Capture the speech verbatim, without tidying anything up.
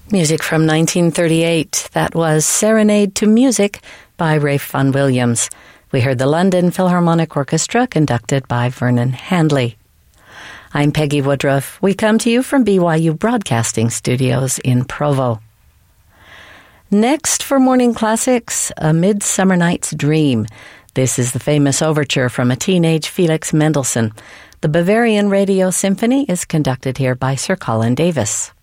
Music from nineteen thirty-eight. That was Serenade to Music by Ralph Vaughan Williams. We heard the London Philharmonic Orchestra conducted by Vernon Handley. I'm Peggy Woodruff. We come to you from B Y U Broadcasting Studios in Provo. Next for Morning Classics, A Midsummer Night's Dream. This is the famous overture from a teenage Felix Mendelssohn. The Bavarian Radio Symphony is conducted here by Sir Colin Davis.